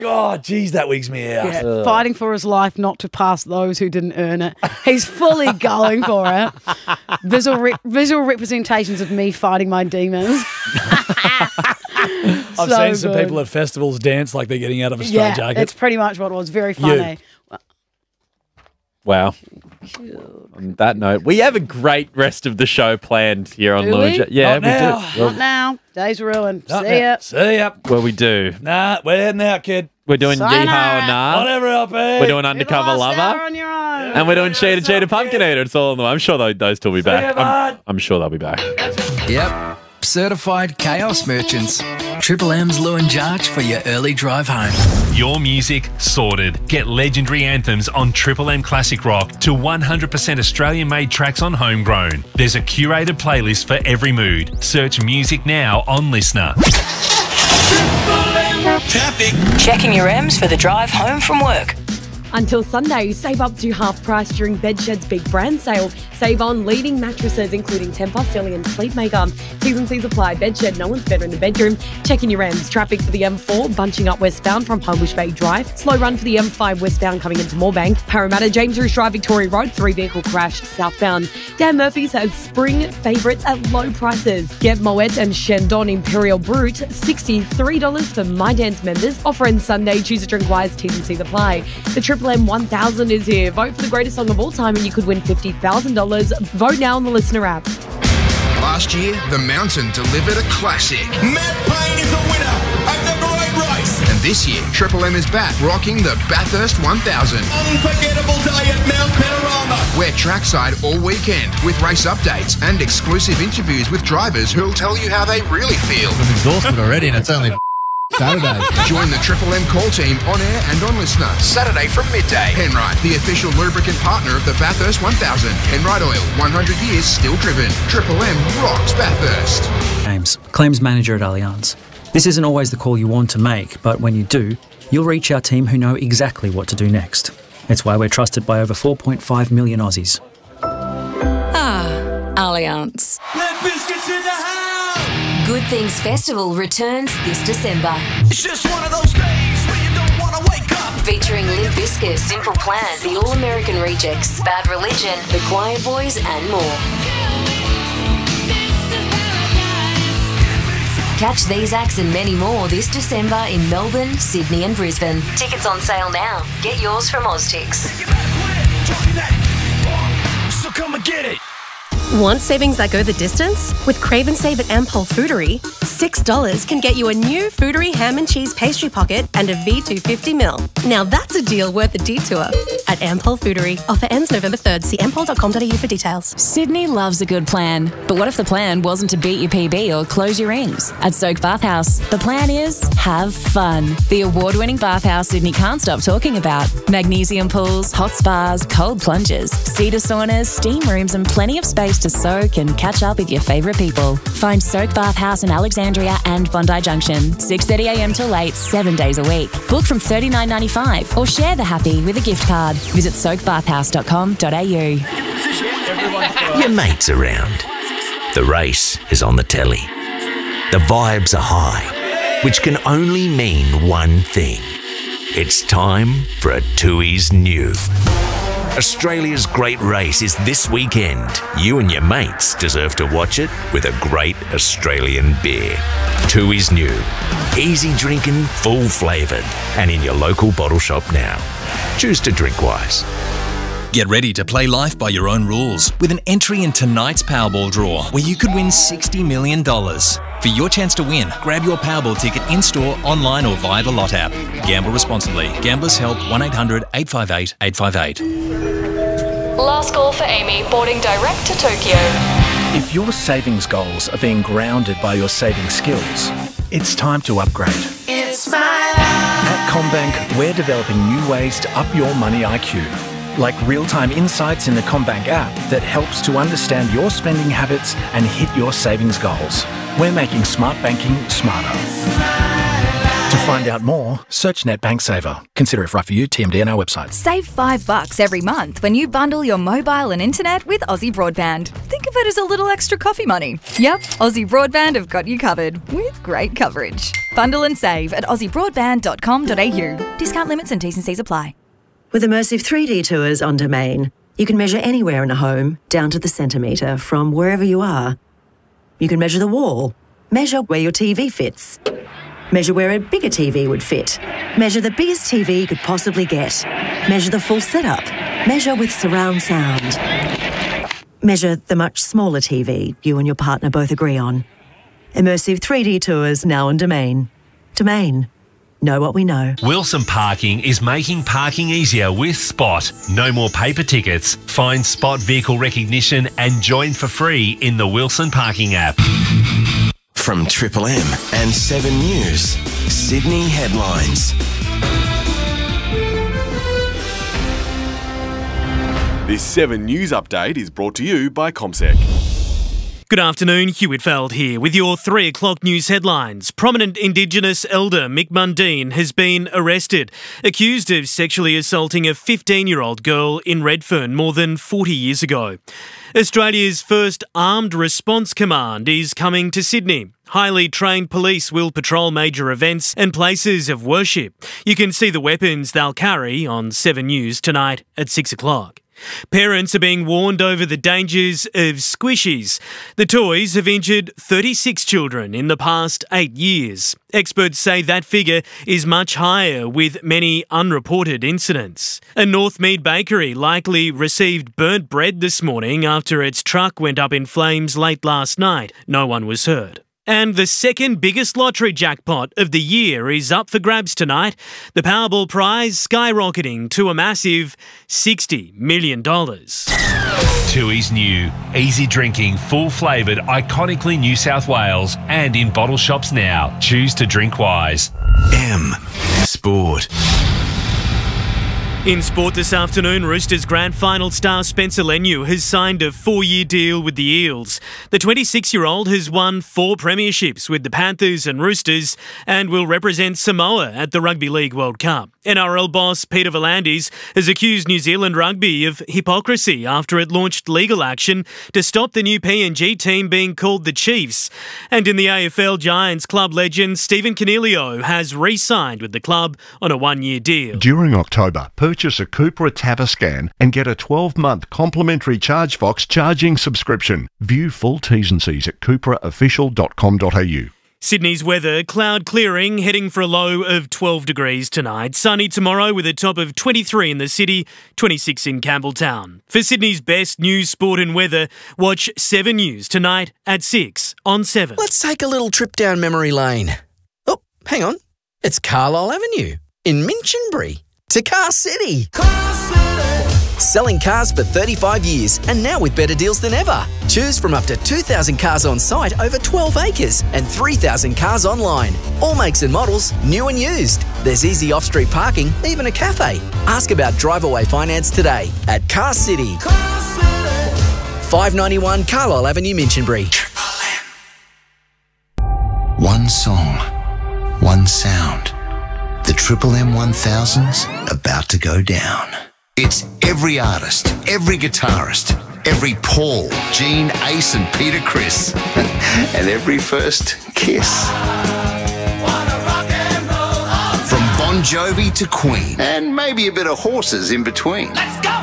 Oh, geez, that wigs me out. Yeah, fighting for his life not to pass those who didn't earn it. He's fully going for it. Visual representations of me fighting my demons. I've seen some people at festivals dance like they're getting out of a straw jacket. It's pretty much what it was. Very funny. Wow. On that note, we have a great rest of the show planned here on Luja. Yeah, Not now. we do. Not now. Day's ruined. Not See now. ya. See ya. Well, we do. Nah, we're heading out, kid. We're doing Sayonara. Yeehaw or Nah. Whatever, LP. We're doing Undercover Lover. On your own. And we're doing Cheetah Cheetah Pumpkin Eater. It's all in the way. I'm sure those two will be back. I'm sure they'll be back. Yep. Certified chaos merchants. Triple M's Lou and Jarch for your early drive home. Your music sorted. Get legendary anthems on Triple M Classic Rock to 100% Australian-made tracks on Homegrown. There's a curated playlist for every mood. Search music now on Listener. Traffic. Checking your M's for the drive home from work. Until Sunday, save up to half price during Bedshed's big brand sale. Save on leading mattresses including Tempur, Philly and Sleepmaker. T's and C's apply. Bedshed, no one's better in the bedroom. Checking your M's. Traffic for the M4, bunching up westbound from Homebush Bay Drive. Slow run for the M5 westbound coming into Moorebank. Parramatta, James Roos Drive, Victoria Road, 3-vehicle crash southbound. Dan Murphy's has spring favourites at low prices. Get Moet and Shandon Imperial Brut, $63 for My Dance members. Offer ends Sunday. Choose a drink wise. T's and C's apply. The Triple M 1000 is here. Vote for the greatest song of all time and you could win $50,000. Vote now on the Listener app. Last year, The Mountain delivered a classic. Matt Payne is the winner of the great race. And this year, Triple M is back rocking the Bathurst 1000. Unforgettable day at Mount Panorama. We're trackside all weekend with race updates and exclusive interviews with drivers who'll tell you how they really feel. I'm exhausted already and it's only Saturday. Join the Triple M call team on air and on Listener. Saturday from midday. Penrite, the official lubricant partner of the Bathurst 1000. Penrite Oil, 100 years still driven. Triple M rocks Bathurst. James, claims manager at Allianz. This isn't always the call you want to make, but when you do, you'll reach our team who know exactly what to do next. It's why we're trusted by over 4.5 million Aussies. Allianz. Limp Biscuits in the house. Good Things Festival returns this December. It's just one of those days where you don't want to wake up. Featuring Limp Bizkit, Simple Plan, The All American Rejects, Bad Religion, The Quiet Boys and more. Catch these acts and many more this December in Melbourne, Sydney and Brisbane. Tickets on sale now. Get yours from Oztix. So come and get it. Want savings that go the distance? With Crave and Save at Ampol Foodery, $6 can get you a new Foodery ham and cheese pastry pocket and a V250ml. Now that's a deal worth a detour. At Ampol Foodery. Offer ends November 3rd. See ampol.com.au for details. Sydney loves a good plan. But what if the plan wasn't to beat your PB or close your rings? At Soak Bathhouse, the plan is have fun. The award-winning bathhouse Sydney can't stop talking about. Magnesium pools, hot spas, cold plunges, cedar saunas, steam rooms and plenty of space to soak and catch up with your favourite people. Find Soak Bathhouse in Alexandria and Bondi Junction, 6:30am till 8, 7 days a week. Book from $39.95 or share the happy with a gift card. Visit soakbathhouse.com.au. Your mates around. The race is on the telly. The vibes are high, which can only mean one thing. It's time for a Tooheys New. Australia's great race is this weekend. You and your mates deserve to watch it with a great Australian beer. Tooheys New. Easy drinking, full flavoured, and in your local bottle shop now. Choose to drink wise. Get ready to play life by your own rules with an entry in tonight's Powerball draw where you could win $60 million. For your chance to win, grab your Powerball ticket in-store, online or via the Lot app. Gamble responsibly. Gamblers Help 1-800-858-858. Last call for Amy, boarding direct to Tokyo. If your savings goals are being grounded by your saving skills, it's time to upgrade. It's my life. At CommBank, we're developing new ways to up your money IQ, like real-time insights in the CommBank app that helps to understand your spending habits and hit your savings goals. We're making smart banking smarter. To find out more, search NetBank Saver. Consider if right for you, TMD on our website. Save $5 every month when you bundle your mobile and internet with Aussie Broadband. Think of it as a little extra coffee money. Yep, Aussie Broadband have got you covered with great coverage. Bundle and save at aussiebroadband.com.au. Discount limits and T's and C's apply. With immersive 3D tours on Domain, you can measure anywhere in a home down to the centimetre from wherever you are. You can measure the wall, measure where your TV fits, measure where a bigger TV would fit, measure the biggest TV you could possibly get, measure the full setup, measure with surround sound, measure the much smaller TV you and your partner both agree on. Immersive 3D tours now on Domain. Domain. Know what we know. Wilson Parking is making parking easier with Spot. No more paper tickets. Find Spot vehicle recognition and join for free in the Wilson Parking app. From Triple M and 7 News, Sydney headlines. This 7 News update is brought to you by ComSec. Good afternoon, Hugh Whitfeld here with your 3 o'clock news headlines. Prominent Indigenous elder Mick Mundine has been arrested, accused of sexually assaulting a 15-year-old girl in Redfern more than 40 years ago. Australia's first Armed Response Command is coming to Sydney. Highly trained police will patrol major events and places of worship. You can see the weapons they'll carry on 7 News tonight at 6 o'clock. Parents are being warned over the dangers of squishies. The toys have injured 36 children in the past 8 years. Experts say that figure is much higher, with many unreported incidents. A Northmead bakery likely received burnt bread this morning after its truck went up in flames late last night. No one was hurt. And the second biggest lottery jackpot of the year is up for grabs tonight. The Powerball prize skyrocketing to a massive $60 million. Tooheys New. Easy drinking, full-flavoured, iconically New South Wales and in bottle shops now. Choose to drink wise. M Sport. In sport this afternoon, Roosters grand final star Spencer Leniu has signed a 4-year deal with the Eels. The 26-year-old has won 4 premierships with the Panthers and Roosters and will represent Samoa at the Rugby League World Cup. NRL boss Peter V'landys has accused New Zealand Rugby of hypocrisy after it launched legal action to stop the new PNG team being called the Chiefs. And in the AFL, Giants club legend Stephen Coniglio has re-signed with the club on a 1-year deal. During October, purchase a Cupra Taviscan and get a 12-month complimentary ChargeFox charging subscription. View full T's and C's at cupraofficial.com.au. Sydney's weather, cloud clearing, heading for a low of 12 degrees tonight. Sunny tomorrow with a top of 23 in the city, 26 in Campbelltown. For Sydney's best news, sport and weather, watch 7 News tonight at 6 on 7. Let's take a little trip down memory lane. Oh, hang on. It's Carlisle Avenue in Minchinbury to Car City. Selling cars for 35 years and now with better deals than ever. Choose from up to 2,000 cars on site over 12 acres and 3,000 cars online. All makes and models, new and used. There's easy off-street parking, even a cafe. Ask about drive-away finance today at Car City. 591 Carlisle Avenue, Minchinbury. One song, one sound. The Triple M 1000's about to go down. It's every artist, every guitarist, every Paul, Gene, Ace and Peter Criss, and every first kiss. From Bon Jovi to Queen, and maybe a bit of horses in between. Let's go!